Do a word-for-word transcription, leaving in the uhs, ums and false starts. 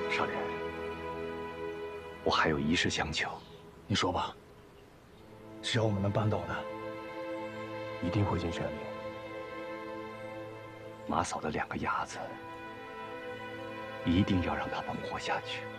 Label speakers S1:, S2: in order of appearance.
S1: 少人，我还有一事相求。
S2: 你说吧，只要我们能办到的，一定会尽全力。
S1: 马嫂的两个伢子，一定要让他们活下去。